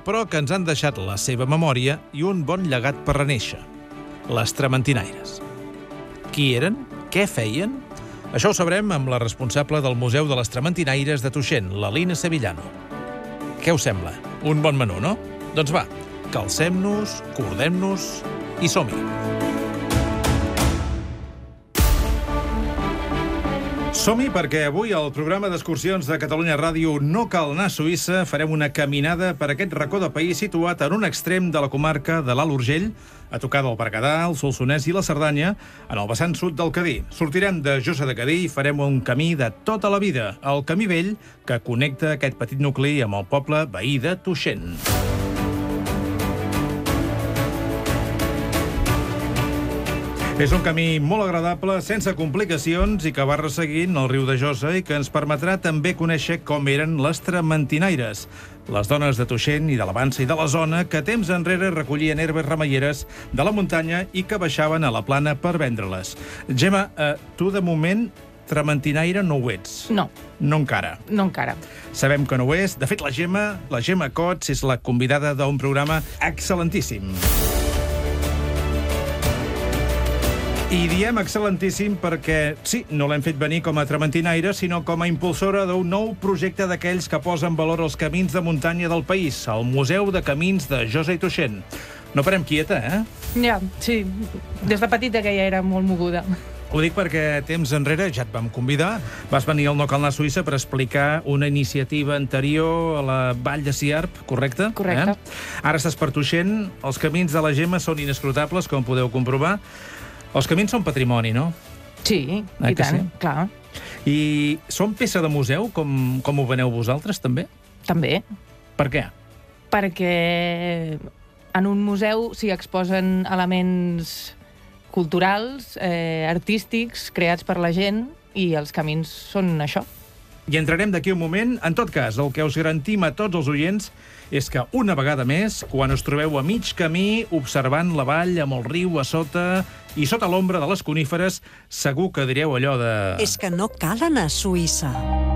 però que ens han deixat la seva memòria i un bon llegat per renéixer. Les trementinaires. Qui eren? Què feien? Això ho sabrem amb la responsable del Museu de les Trementinaires de Tuixén, la Lina Sevillano. Què us sembla? Un bon menú, no? Doncs va, calcem-nos, cordem-nos i som-hi. Som-hi perquè avui al programa d'excursions de Catalunya Ràdio No cal anar a Suïssa farem una caminada per aquest racó de país situat en un extrem de la comarca de l'Alt Urgell, a tocar del Berguedà, el Solsonès i la Cerdanya, en el vessant sud del Cadí. Sortirem de Josa de Cadí i farem un camí de tota la vida, el camí vell que connecta aquest petit nucli amb el poble veí de Tuixén. És un camí molt agradable, sense complicacions i que va resseguint el riu de Josa i que ens permetrà també conèixer com eren les trementinaires, les dones de Tuixén i de la Vansa i de la zona que temps enrere recollien herbes remeieres de la muntanya i que baixaven a la plana per vendre-les. Gemma, tu de moment trementinaire no ho ets. No. No encara. No encara. Sabem que no ho és. De fet, la Gemma Cots, és la convidada d'un programa excel·lentíssim. I diem excel·lentíssim perquè, sí, no l'hem fet venir com a trementinaire, sinó com a impulsora d'un nou projecte d'aquells que posen en valor els camins de muntanya del país, el Museu de Camins de Josa i Tuixén. No parem quieta, eh? Ja, sí. Des de petita que ja era molt moguda. Ho dic perquè temps enrere ja et vam convidar. Vas venir al No cal anar a Suïssa per explicar una iniciativa anterior a la Vall de Siarp, correcte? Correcte. Ara estàs per Tuixén. Els camins de la Gemma són inescrutables, com podeu comprovar. Els camins són patrimoni, no? Sí, i tant, sí? clar. I són peça de museu, com ho veneu vosaltres, també? També. Per què? Perquè en un museu s'hi exposen elements culturals, artístics, creats per la gent, i els camins són això. I entrarem d'aquí un moment. En tot cas, el que us garantim a tots els oients és que, una vegada més, quan us trobeu a mig camí, observant la vall amb el riu a sota i sota l'ombra de les coníferes, segur que direu allò de... És que no cal anar a Suïssa.